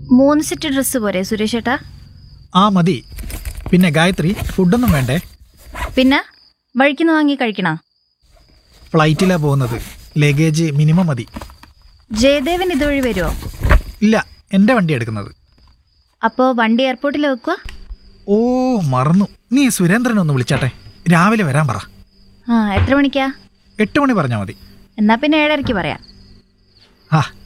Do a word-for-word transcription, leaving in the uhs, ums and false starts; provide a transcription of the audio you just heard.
മൂന്ന് set dress പോരെ സുരേഷ് ഏട്ടാ? ആ മതി. പിന്നെ ഗായത്രി, ഫുഡൊന്നും വേണ്ടേ? പിന്നെ വഴിക്കുന്ന വാങ്ങി കഴിക്കണ? ഫ്ലൈറ്റിലാ പോകുന്നത്, ലഗേജ് മിനിമം മതി. ജയദേവൻ ഇതുവഴി വരുമോ? ഇല്ല, എൻ്റെ വണ്ടി എടുക്കുന്നത്. അപ്പോൾ വണ്ടി എയർപോർട്ടിൽ വെക്കുക. ഓ മറന്നു, നീ സുരേന്ദ്രനെ ഒന്ന് വിളിച്ചാട്ടെ, രാവിലെ വരാൻ പറ. ആ എത്ര മണിക്കാ? എട്ട് മണി പറഞ്ഞാൽ മതി. എന്നാ പിന്നെ ഏഴരയ്ക്ക് പറയാം. ആ